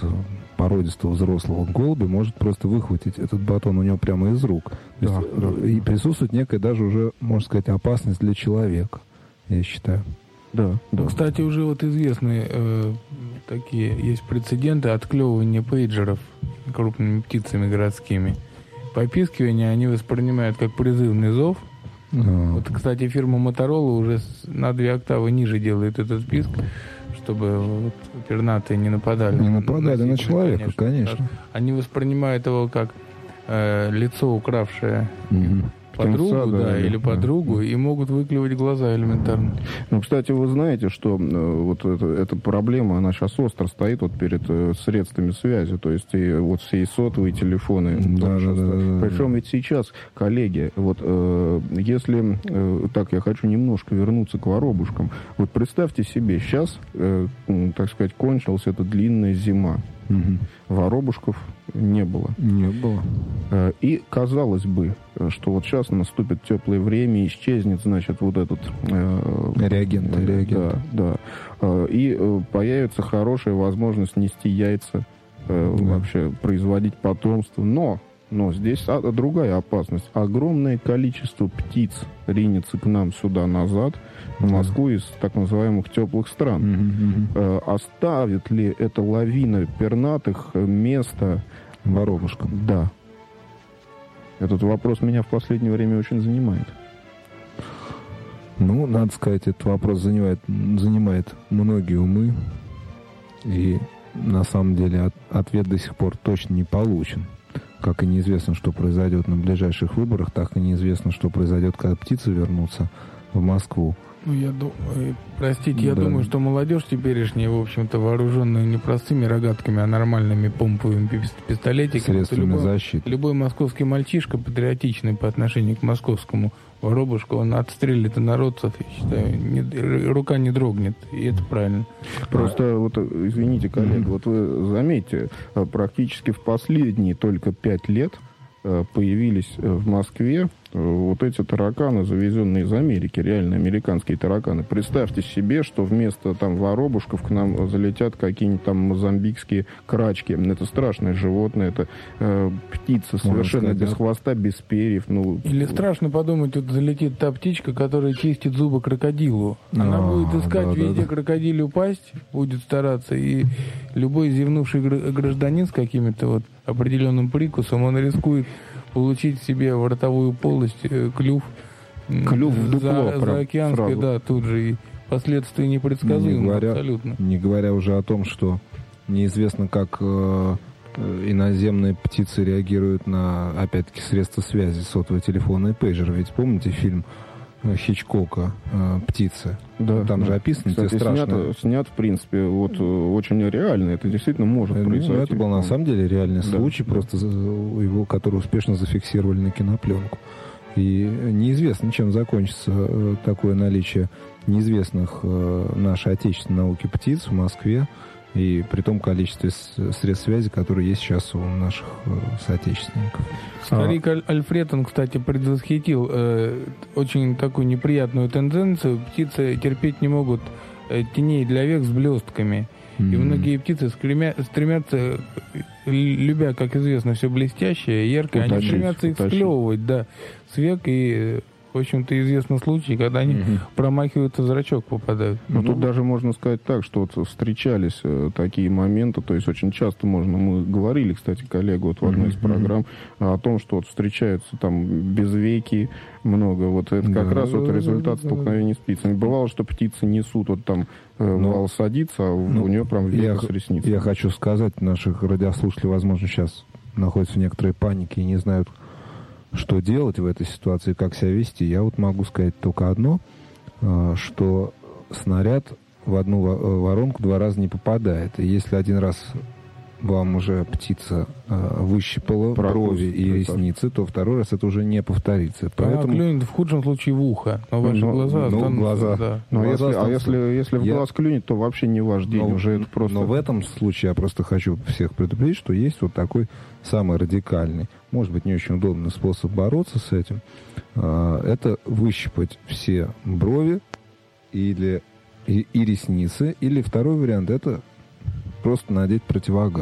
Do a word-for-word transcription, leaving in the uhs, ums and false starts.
породистого взрослого голубя может просто выхватить этот батон у него прямо из рук. То Да, есть, да. И присутствует некая даже уже, можно сказать, опасность для человека, я считаю. Да, да. Ну, кстати, уже вот известные э, такие есть прецеденты отклевывания пейджеров крупными птицами городскими. Попискивание они воспринимают как призывный зов. А. Вот, кстати, фирма Motorola уже на две октавы ниже делает этот писк, чтобы вот, пернатые не нападали. Не нападали на, на человека, конечно. конечно. Они воспринимают его как э, лицо, укравшее угу. подругу, Птенца, да, да, или да. подругу, и могут выклевать глаза элементарно. Ну, кстати, вы знаете, что э, вот это, эта проблема, она сейчас остро стоит вот перед э, средствами связи, то есть и вот все и сотовые телефоны. Да, да, да, да, Причем да. ведь сейчас, коллеги, вот э, если, э, так, я хочу немножко вернуться к воробушкам. Вот представьте себе, сейчас, э, так сказать, кончилась эта длинная зима. Угу. Воробушков не было. Не было. И казалось бы, что вот сейчас наступит теплое время, исчезнет, значит, вот этот... Э, реагент, э, реагент. Да, да. И э, появится хорошая возможность нести яйца, э, да. вообще производить потомство. Но, но здесь а, другая опасность. Огромное количество птиц ринется к нам сюда назад, в Москву из так называемых теплых стран. Угу, угу. Э, оставит ли эта лавина пернатых место воробушкам? Да. Этот вопрос меня в последнее время очень занимает. Ну, надо сказать, этот вопрос занимает, занимает многие умы. И на самом деле от, ответ до сих пор точно не получен. Как и неизвестно, что произойдет на ближайших выборах, так и неизвестно, что произойдет, когда птицы вернутся в Москву. Ну, я думаю, простите, я да. думаю, что молодежь теперешняя, в общем-то, вооруженная не простыми рогатками, а нормальными помповыми пистолетиками. Средствами любой, защиты. Любой московский мальчишка, патриотичный по отношению к московскому воробушку, он отстрелит инородцев, я считаю, не, рука не дрогнет, и это правильно. Просто, вот, извините, коллега, mm-hmm. вот вы заметьте, практически в последние только пять лет появились в Москве вот эти тараканы, завезенные из Америки, реально американские тараканы. Представьте себе, что вместо там воробушков к нам залетят какие-нибудь там мозамбикские крачки. Это страшное животное, это э, птица совершенно сказать, без да? хвоста, без перьев. Ну, Или страшно подумать, тут залетит та птичка, которая чистит зубы крокодилу. Она а, будет искать да, везде да, да. крокодилю пасть, будет стараться, и любой зевнувший гражданин с каким-то вот определенным прикусом, он рискует получить себе в ротовую полость клюв, клюв в дупло, за, за океанской, да, тут же, и последствия непредсказуемы не говоря, абсолютно. Не говоря уже о том, что неизвестно, как э, иноземные птицы реагируют на, опять-таки, средства связи, сотовые телефоны и пейджеры. Ведь помните фильм Хичкока «Птицы»? Да, там да. же описаны Кстати, те страшные... снят, снят, в принципе, вот очень реально. Это действительно может ну, произойти. Это был на самом деле реальный да, случай, да. просто его, который успешно зафиксировали на кинопленку. И неизвестно, чем закончится такое наличие неизвестных нашей отечественной науки птиц в Москве, и при том количестве средств связи, которые есть сейчас у наших соотечественников. Старик а... Альфред, он, кстати, предвосхитил э, очень такую неприятную тенденцию. Птицы терпеть не могут э, теней для век с блестками. Mm-hmm. И многие птицы стремя, стремятся, любя, как известно, все блестящее, яркое, утащить, они стремятся их склевывать, да, с век, и... В общем-то, известный случай, когда они угу. промахиваются, в зрачок попадают. Ну, ну, тут даже можно сказать так, что вот встречались э, такие моменты, то есть очень часто можно, мы говорили, кстати, коллега, вот в одной из программ, о том, что вот встречаются там безвеки много, вот это как да, раз вот результат да, столкновения да. с птицами. Бывало, что птицы несут, вот там э, вал садится, а ну, у нее прям века с ресницей. Я хочу сказать, наших радиослушателей, возможно, сейчас находятся в некоторой панике и не знают, что делать в этой ситуации, как себя вести. Я вот могу сказать только одно, что снаряд в одну воронку два раза не попадает. И если один раз вам уже птица выщипала Прокус, брови и ресницы, то второй раз это уже не повторится. Поэтому... Она клюнет в худшем случае в ухо, но ваши но, глаза ну, останутся... Глаза, да. Но глаза если, останутся... А если, если в я... глаз клюнет, то вообще не ваш день, но, уже это просто... Но в этом случае я просто хочу всех предупредить, что есть вот такой самый радикальный, может быть, не очень удобный способ бороться с этим. Это выщипать все брови или, и, и ресницы, или второй вариант — это просто надеть противогаз.